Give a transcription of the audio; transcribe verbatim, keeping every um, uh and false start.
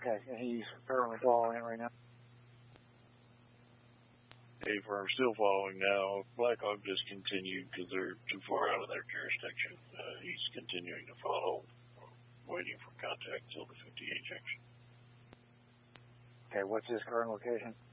Okay, and he's currently following it right now? A firm still following now. Blackhawk discontinued because they're too far out of their jurisdiction. Uh, he's continuing to follow, waiting for contact till the fifty-eight junction. Okay, what's his current location?